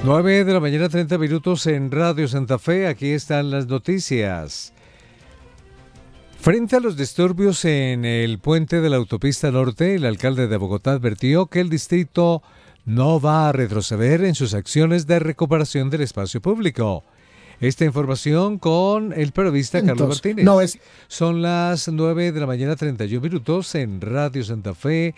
9 de la mañana, 30 minutos en Radio Santa Fe. Aquí están las noticias. Frente a los disturbios en el puente de la autopista norte, el alcalde de Bogotá advirtió que el distrito no va a retroceder en sus acciones de recuperación del espacio público. Esta información con el periodista Carlos Martínez. Son las 9 de la mañana, 31 minutos en Radio Santa Fe,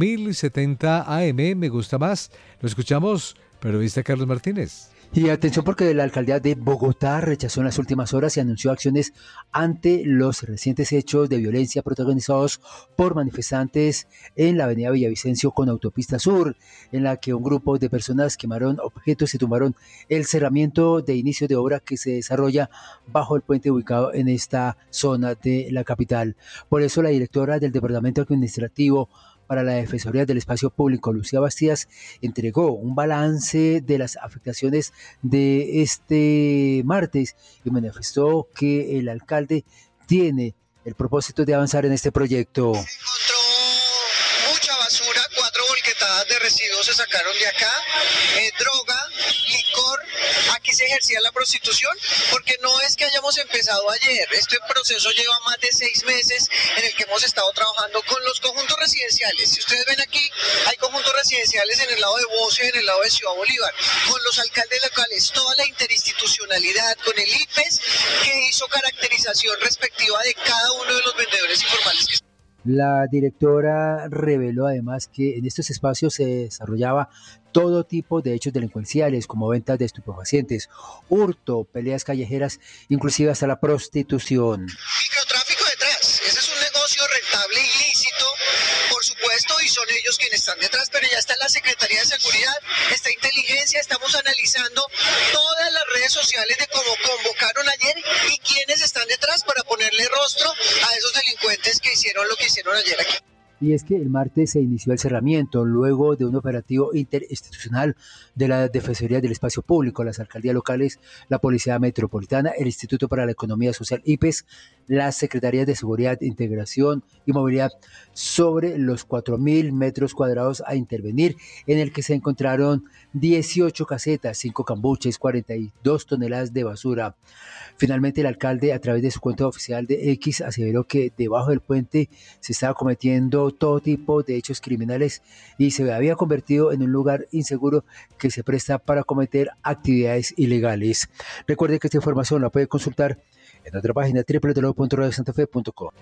1070 AM. Me gusta más. Lo escuchamos, periodista Carlos Martínez. Y atención porque la alcaldía de Bogotá rechazó en las últimas horas y anunció acciones ante los recientes hechos de violencia protagonizados por manifestantes en la avenida Villavicencio con Autopista Sur, en la que un grupo de personas quemaron objetos y tumbaron el cerramiento de inicio de obra que se desarrolla bajo el puente ubicado en esta zona de la capital. Por eso la directora del Departamento Administrativo para la Defensoría del Espacio Público, Lucía Bastías, entregó un balance de las afectaciones de este martes y manifestó que el alcalde tiene el propósito de avanzar en este proyecto. Encontró mucha basura, 4 volquetadas de residuos se sacaron de acá, droga, licor. Aquí se ejercía la prostitución, porque no es que hayamos empezado ayer. Este proceso lleva más de 6 meses en el que hemos estado trabajando con los conjuntos residenciales. Si ustedes ven aquí, hay conjuntos residenciales en el lado de Bocio y en el lado de Ciudad Bolívar, con los alcaldes locales, toda la interinstitucionalidad, con el IPES, que hizo caracterización respectiva de cada uno de los vendedores informales que... La directora reveló además que en estos espacios se desarrollaba todo tipo de hechos delincuenciales como ventas de estupefacientes, hurto, peleas callejeras, inclusive hasta la prostitución. Microtráfico detrás, ese es un negocio rentable, ilícito, por supuesto, y son ellos quienes están detrás, pero ya está la Secretaría de Seguridad, está Inteligencia, estamos analizando todas las redes sociales de cómo convocaron ayer y quiénes están detrás para ponerle rostro a esos delincuentes que hicieron lo que hicieron ayer aquí. Y es que el martes se inició el cerramiento luego de un operativo interinstitucional de la Defensoría del Espacio Público, las alcaldías locales, la Policía Metropolitana, el Instituto para la Economía Social IPES, las Secretarías de Seguridad, Integración y Movilidad sobre los 4.000 metros cuadrados a intervenir, en el que se encontraron 18 casetas, 5 cambuches, 42 toneladas de basura. Finalmente, el alcalde, a través de su cuenta oficial de X, aseveró que debajo del puente se estaba cometiendo todo tipo de hechos criminales y se había convertido en un lugar inseguro que se presta para cometer actividades ilegales. Recuerde que esta información la puede consultar en nuestra página www.radiosantafe.com.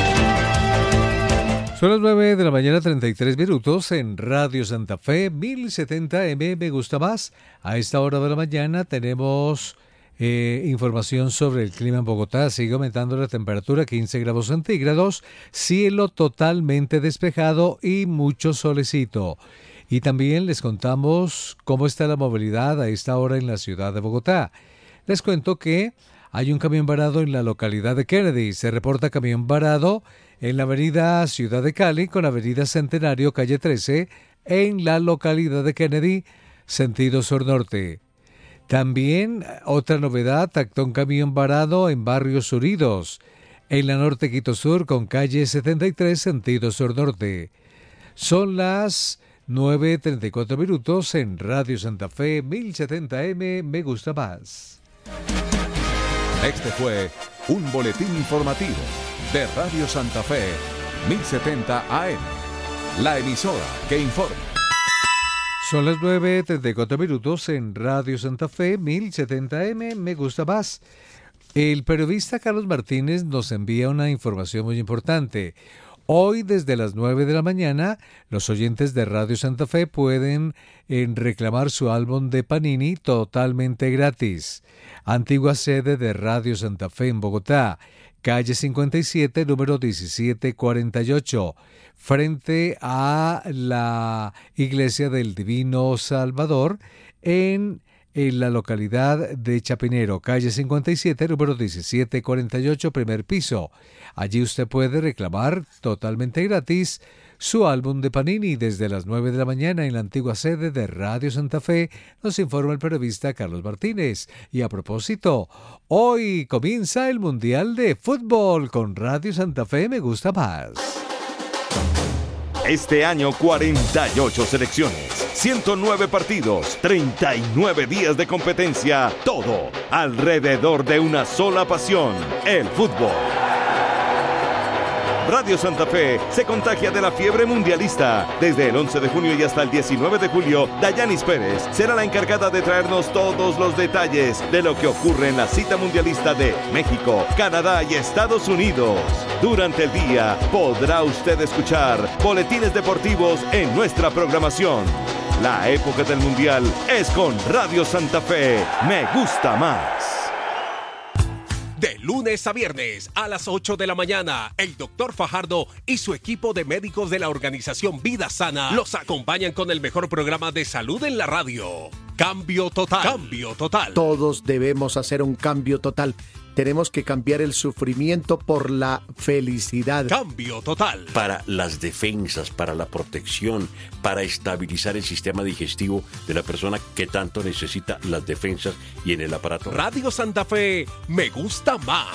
Son las 9 de la mañana, 33 minutos en Radio Santa Fe, 1070 M. Me gusta más. A esta hora de la mañana tenemos información sobre el clima en Bogotá. Sigue aumentando la temperatura, 15 grados centígrados, cielo totalmente despejado y mucho solecito. Y también les contamos cómo está la movilidad a esta hora en la ciudad de Bogotá. Les cuento que hay un camión varado en la localidad de Kennedy. Se reporta camión varado en la avenida Ciudad de Cali con avenida Centenario, calle 13, en la localidad de Kennedy, sentido sur-norte. También otra novedad, actó un camión varado en Barrios Unidos, en la Norte Quito Sur con calle 73, sentido sur-norte. Son las 9:34 minutos en Radio Santa Fe, 1070M. Me gusta más. Este fue un boletín informativo de Radio Santa Fe, 1070 AM, la emisora que informa. Son las 9:34 minutos en Radio Santa Fe, 1070M. Me gusta más. El periodista Carlos Martínez nos envía una información muy importante. Hoy, desde las 9 de la mañana, los oyentes de Radio Santa Fe pueden reclamar su álbum de Panini totalmente gratis. Antigua sede de Radio Santa Fe en Bogotá, calle 57, número 1748, frente a la Iglesia del Divino Salvador, en la localidad de Chapinero, calle 57, número 1748, primer piso. Allí usted puede reclamar totalmente gratis su álbum de Panini desde las 9 de la mañana en la antigua sede de Radio Santa Fe, nos informa el periodista Carlos Martínez. Y a propósito, hoy comienza el Mundial de Fútbol con Radio Santa Fe. Me gusta más. Este año 48 selecciones, 109 partidos, 39 días de competencia, todo alrededor de una sola pasión, el fútbol. Radio Santa Fe se contagia de la fiebre mundialista. Desde el 11 de junio y hasta el 19 de julio, Dayanis Pérez será la encargada de traernos todos los detalles de lo que ocurre en la cita mundialista de México, Canadá y Estados Unidos. Durante el día podrá usted escuchar boletines deportivos en nuestra programación. La época del mundial es con Radio Santa Fe. Me gusta más. De lunes a viernes a las 8 de la mañana, el Dr. Fajardo y su equipo de médicos de la organización Vida Sana los acompañan con el mejor programa de salud en la radio. Cambio total. Cambio total. Todos debemos hacer un cambio total. Tenemos que cambiar el sufrimiento por la felicidad. Cambio total. Para las defensas, para la protección, para estabilizar el sistema digestivo de la persona que tanto necesita las defensas y en el aparato. Radio Santa Fe, me gusta más.